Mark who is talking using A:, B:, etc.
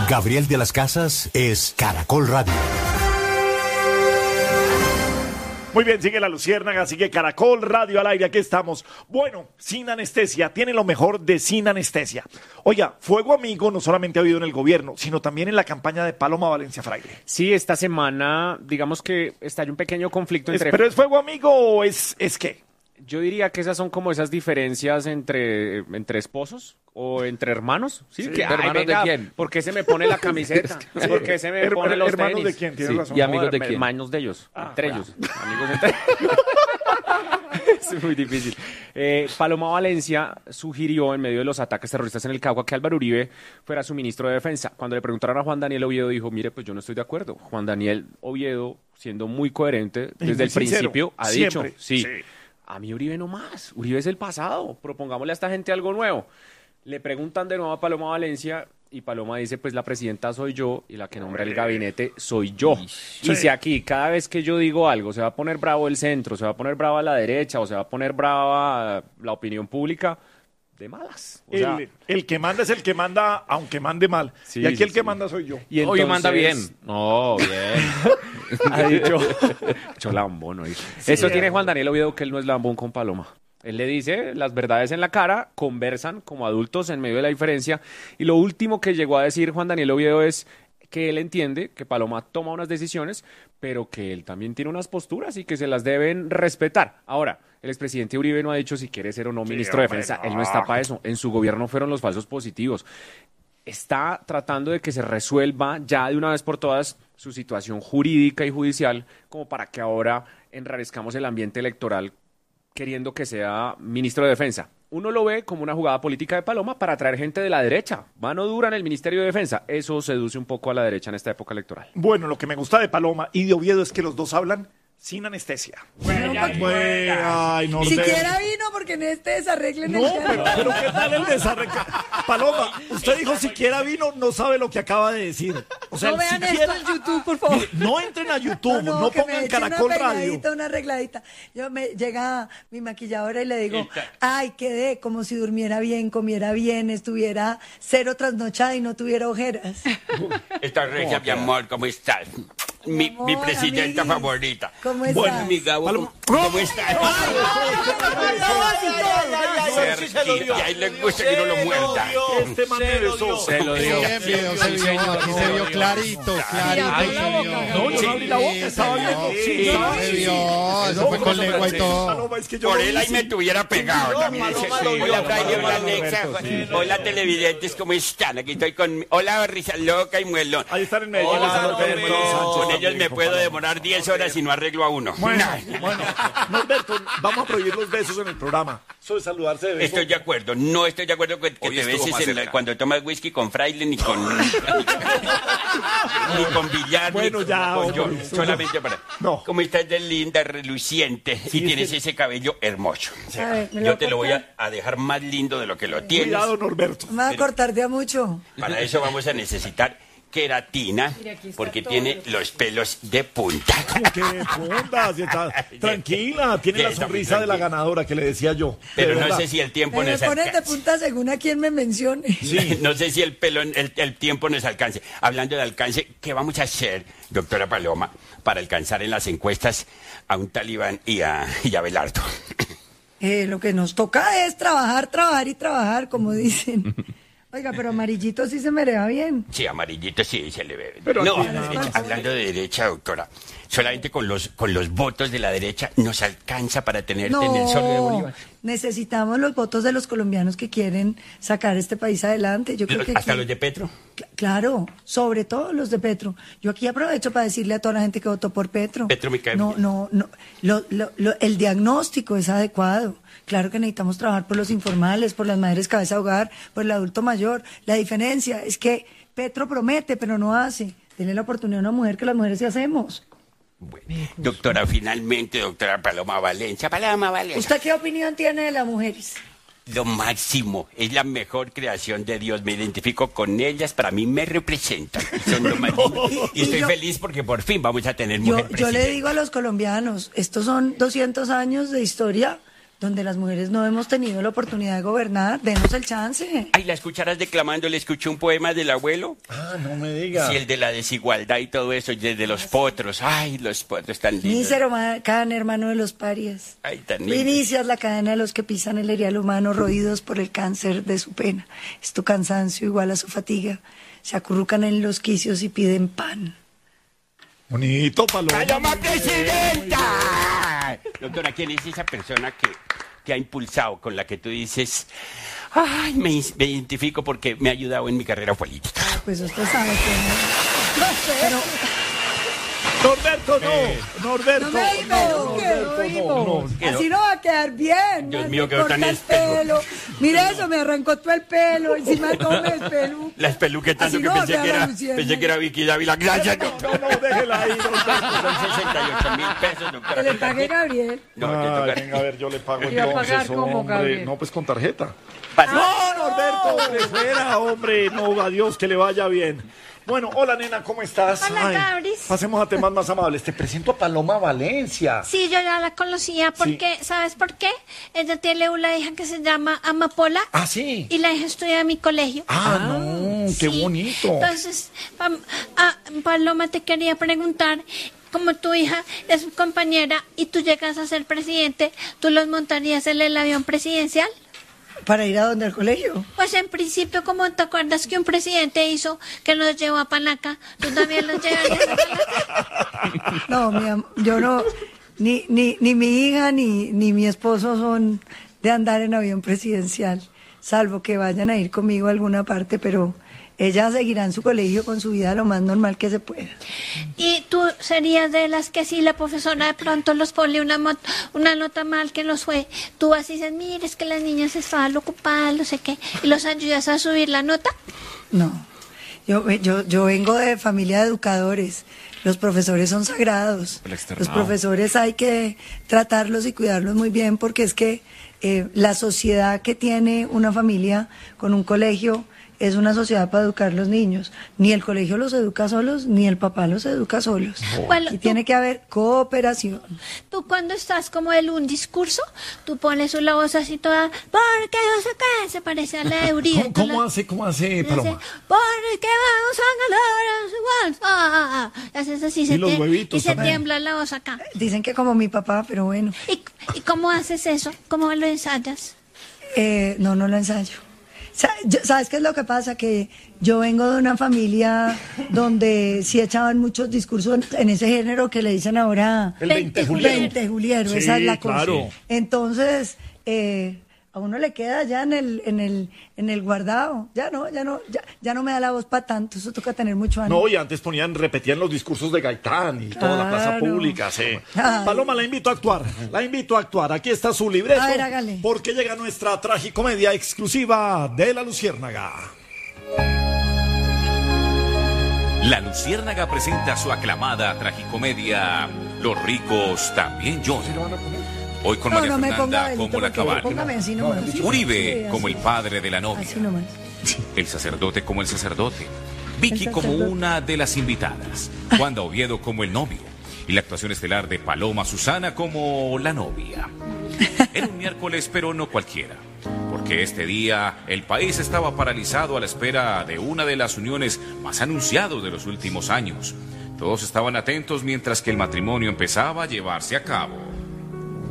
A: Gabriel de las Casas es Caracol Radio.
B: Muy bien, sigue La Luciérnaga, sigue Caracol Radio al aire, aquí estamos. Bueno, Sin Anestesia, tiene lo mejor de Sin Anestesia. Oiga, Fuego Amigo no solamente ha habido en el gobierno, sino también en la campaña de Paloma Valencia Fraile.
C: Sí, esta semana, digamos que estalla un pequeño conflicto entre...
B: ¿Pero es Fuego Amigo o es qué?
C: Yo diría que esas son como esas diferencias entre esposos o entre hermanos. ¿Sí? Que,
D: ¿Hermanos
C: venga,
D: de quién?
C: ¿por qué se me pone la camiseta? ¿Por qué se me pone los
B: ¿Hermanos
C: tenis?
B: de quién? Tienes
C: Sí,
B: razón.
D: ¿Y amigos de quién?
C: Hermanos de ellos, entre ellos. Amigos entre Es muy difícil. Paloma Valencia sugirió en medio de los ataques terroristas en el Cauca que Álvaro Uribe fuera su ministro de Defensa. Cuando le preguntaron a Juan Daniel Oviedo, dijo, mire, pues yo no estoy de acuerdo. Juan Daniel Oviedo, siendo muy coherente desde el principio, ha dicho, sí. A mí Uribe no más, Uribe es el pasado, propongámosle a esta gente algo nuevo. Le preguntan de nuevo a Paloma Valencia y Paloma dice, pues la presidenta soy yo y la que nombra el gabinete soy yo. Y si aquí cada vez que yo digo algo se va a poner bravo el centro, se va a poner brava la derecha o se va a poner brava la opinión pública, de malas. O sea,
B: el que manda es el que manda, aunque mande mal.
C: Sí,
B: y aquí el que
C: sí.
B: manda soy yo.
C: y
D: Hoy manda bien.
C: entonces-
D: No, bien.
C: Ha dicho, mucho lambón, ¿no? Eso tiene Juan Daniel Oviedo, que él no es lambón con Paloma. Él le dice las verdades en la cara, conversan como adultos en medio de la diferencia. Y lo último que llegó a decir Juan Daniel Oviedo es que él entiende que Paloma toma unas decisiones, pero que él también tiene unas posturas y que se las deben respetar. Ahora, el expresidente Uribe no ha dicho si quiere ser o no ministro de Defensa. Él no está para eso. En su gobierno fueron los falsos positivos. Está tratando de que se resuelva ya de una vez por todas su situación jurídica y judicial, como para que ahora enrarezcamos el ambiente electoral queriendo que sea ministro de Defensa. Uno lo ve como una jugada política de Paloma para atraer gente de la derecha. Mano dura en el Ministerio de Defensa. Eso seduce un poco a la derecha en esta época electoral.
B: Bueno, lo que me gusta de Paloma y de Oviedo es que los dos hablan sin anestesia. Ay, no,
E: Siquiera vino porque en este desarreglen
B: No, pero ¿qué tal el desarreglo? Paloma, usted dijo siquiera vino, no sabe lo que acaba de decir. O sea,
E: No vean
B: siquiera...
E: esto en YouTube, por favor.
B: No entren a YouTube, no
E: que me
B: pongan
E: eche
B: Caracol
E: una
B: Radio.
E: peinadita, una arregladita. Llega mi maquilladora y le digo, ay, quedé como si durmiera bien, comiera bien, estuviera cero trasnochada y no tuviera ojeras.
F: Esta regia, mi amor, ¿cómo estás? Mi
E: amor,
F: presidenta
E: amiguis.
F: favorita.
E: ¿Cómo estás?
F: Bueno, mi Gabo, ¿cómo estás? Y a él le gusta que no lo muerda.
B: Este man me besó.
C: Se lo dio.
G: Se vio clarito,
B: No, yo no abrí la boca, estaba viendo. Sí,
G: se vio, eso fue con lengua y todo.
B: Paloma, es que yo
F: Por
B: lo
F: él
B: vi,
F: ahí
B: sí.
F: me tuviera pegado. También dice, hola, Fraile, hola, Alexa. Hola, televidentes, ¿cómo están? Aquí estoy con... Hola, Risa Loca y Muelón.
B: Ahí están en Medellín.
F: Hola,
B: Norberto
F: con
B: Sánchez
F: ellos me
B: también,
F: puedo
B: Paloma.
F: demorar 10 horas y no arreglo a uno.
B: Bueno, Norberto, vamos a prohibir los besos en el programa. Eso de saludarse de beso.
F: Estoy de acuerdo, no estoy de acuerdo con que te beses cuando tomas whisky con Fraile ni con ni con billar.
B: Bueno,
F: ni
B: ya,
F: con yo,
B: hombre,
F: solamente para.
B: No.
F: Como estás de linda, reluciente y tienes ese cabello hermoso.
E: A ver, ¿me lo
F: Yo
E: va
F: te
E: a
F: lo voy
E: cortar?
F: a dejar más lindo de lo que lo tienes.
B: Cuidado, Norberto.
E: Me va a cortar de a mucho.
F: Para eso vamos a necesitar queratina porque tiene los pelos de punta.
B: Como que punta, si está tranquila, tiene la
F: Está muy
B: sonrisa de la
F: tranquila.
B: ganadora que le decía yo.
F: Pero
B: De
F: no
B: verdad.
F: sé si el tiempo
E: Me
F: nos
E: ponen de
F: alcanza.
E: punta según a quien me mencione.
F: Sí, no sé si el tiempo nos alcance. Hablando de alcance, ¿qué vamos a hacer, doctora Paloma, para alcanzar en las encuestas a un talibán y a Belardo?
E: Lo que nos toca es trabajar, trabajar y trabajar, como dicen. Oiga, pero amarillito sí se me le va bien.
F: Sí, amarillito sí se le ve.
B: Pero
F: No,
B: aquí
F: a la derecha, hablando de derecha, doctora, solamente con los votos de la derecha nos alcanza para tenerte en el sol de Bolívar.
E: Necesitamos los votos de los colombianos que quieren sacar este país adelante. Yo creo que
F: ¿Hasta
E: aquí-
F: los de Petro?
E: Claro, sobre todo los de Petro. Yo aquí aprovecho para decirle a toda la gente que votó por Petro.
F: Petro me cae
E: No,
F: bien.
E: no, no. El diagnóstico es adecuado. Claro que necesitamos trabajar por los informales, por las madres cabeza de hogar, por el adulto mayor. La diferencia es que Petro promete, pero no hace. Denle la oportunidad a una mujer que las mujeres sí hacemos.
F: Bueno, doctora, finalmente, doctora Paloma Valencia.
E: ¿Usted qué opinión tiene de las mujeres?
F: Lo máximo, es la mejor creación de Dios. Me identifico con ellas, para mí me representan. Son lo más lindo. Y estoy feliz porque por fin vamos a tener mujer
E: Yo le
F: presidenta.
E: digo a los colombianos, estos son 200 años de historia donde las mujeres no hemos tenido la oportunidad de gobernar. Denos el chance.
F: Ay, la escucharás declamando, le escuché un poema del abuelo.
B: Ah, no me diga.
F: Sí, el de la desigualdad y todo eso, desde los potros. Ay, los potros tan lindos.
E: Mísero can, hermano de los parias.
F: Ay, tan
E: Tú
F: lindo.
E: inicias la cadena de los que pisan el erial humano, roídos por el cáncer de su pena. Es tu cansancio igual a su fatiga. Se acurrucan en los quicios y piden pan.
B: Bonito, Paloma.
F: ¡Paloma presidenta! Doctora, ¿quién es esa persona que ha impulsado, con la que tú dices, ay, me identifico porque me ha ayudado en mi carrera política?
E: Pues usted sabe que... No sé, pero...
B: Norberto, no. Norberto,
E: No me equivoque,
B: no.
E: Así no va a quedar bien.
F: Dios
E: no
F: mío,
E: me
F: quedó tan
E: corta el
F: espeluco.
E: pelo. Mira eso, me arrancó todo el pelo. Encima todo me espeluco.
F: La espeluqué tanto
E: Así
F: que
E: no,
F: pensé
E: vea
F: que
E: la
F: era,
E: Luciana.
F: pensé que era Vicky Dávila. Gracias,
B: No,
F: doctora.
B: no, déjela ahí, Norberto.
F: Son 68,000 pesos, doctora.
E: Que le pague Gabriel.
F: No, te
B: Ay,
F: toca.
B: venga, a ver, yo le pago
H: Iba a
B: entonces,
H: pagar como
B: hombre.
H: Gabriel.
B: No, pues con tarjeta.
F: Pasa.
B: No, Norberto, espera, hombre. No, adiós, que le vaya bien. Bueno, hola, nena, ¿cómo estás?
H: Hola, Gabris.
B: Pasemos a temas más amables. Te presento a Paloma Valencia.
H: Sí, yo ya la conocía porque, ¿sabes por qué? Ella tiene una hija que se llama Amapola
B: Ah, sí.
H: y la hija estudia en mi colegio.
B: Ah, no, qué
H: Sí.
B: bonito.
H: Entonces, Paloma, te quería preguntar, como tu hija es compañera y tú llegas a ser presidente, ¿tú los montarías en el avión presidencial?
E: ¿Para ir a donde al colegio?
H: Pues en principio, como te acuerdas que un presidente hizo que nos llevó a Panaca, ¿tú también los llevarías a Panaca?
E: No, yo no... Ni mi hija ni mi esposo son de andar en avión presidencial, salvo que vayan a ir conmigo a alguna parte, pero ella seguirá en su colegio con su vida lo más normal que se pueda.
H: Y tú serías de las que si la profesora de pronto los pone una nota mal que los fue, tú así dices, mire, es que las niñas estaban ocupadas, no sé qué, y los ayudas a subir la nota.
E: No, yo vengo de familia de educadores. Los profesores son sagrados.
C: El externado.
E: Los profesores hay que tratarlos y cuidarlos muy bien porque es que la sociedad que tiene una familia con un colegio es una sociedad para educar a los niños. Ni el colegio los educa solos, ni el papá los educa solos.
H: Bueno,
E: Y tiene que haber cooperación.
H: Tú cuando estás como en un discurso, tú pones una voz así toda, ¿por qué no sé qué? Se parece a la de Uribe.
B: ¿Cómo hace, Paloma?
H: ¿Por qué vamos a ganar igual? Haces así,
B: Y los huevitos
H: y se
B: también.
H: tiembla la voz acá.
E: Dicen que como mi papá, pero bueno.
H: ¿Y cómo haces eso? ¿Cómo lo ensayas?
E: No lo ensayo. ¿Sabes qué es lo que pasa? Que yo vengo de una familia donde sí echaban muchos discursos en ese género que le dicen ahora
B: El 20 juliero.
E: Ventejuliero,
B: Sí,
E: esa es la cosa.
B: claro.
E: Entonces, a uno le queda ya en el guardado. Ya no me da la voz para tanto, eso toca tener mucho ánimo.
B: No, y antes repetían los discursos de Gaitán y toda la plaza
E: Claro.
B: pública, sí.
E: Ay.
B: Paloma, la invito a actuar. Aquí está su libreto.
E: A ver, hágale.
B: Porque llega nuestra tragicomedia exclusiva de La Luciérnaga.
I: La Luciérnaga presenta su aclamada tragicomedia Los ricos también lloran. Hoy con María
E: no me ponga
I: Fernanda
E: delito,
I: como la
E: porque
I: cabal,
E: póngame así nomás.
I: Uribe
E: Sí,
I: como
E: así.
I: el padre de la novia,
E: Así nomás.
I: el sacerdote como el sacerdote, Vicky
E: El
I: como
E: sacerdote.
I: una de las invitadas, Wanda Oviedo como el novio y la actuación estelar de Paloma Susana como la novia. Era un miércoles, pero no cualquiera, porque este día el país estaba paralizado a la espera de una de las uniones más anunciadas de los últimos años. Todos estaban atentos mientras que el matrimonio empezaba a llevarse a cabo.